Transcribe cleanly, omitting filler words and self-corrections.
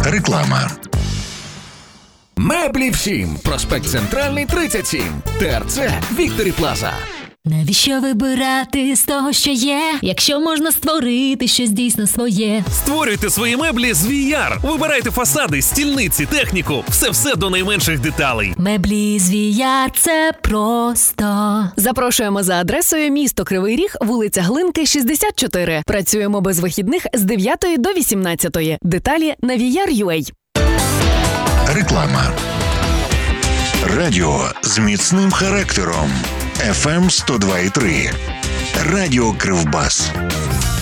Реклама. Меблі всім. Проспект Центральний, 37. ТРЦ Вікторі Плаза. Навіщо вибирати з того, що є, якщо можна створити щось дійсно своє? Створюйте свої меблі з VR. Вибирайте фасади, стільниці, техніку. Все до найменших деталей. Меблі з VR – це просто. Запрошуємо за адресою місто Кривий Ріг, вулиця Глинки, 64. Працюємо без вихідних з 9 до 18. Деталі на VR.ua. Реклама. Радіо з міцним характером. FM 102,3. Радіо Кривбас.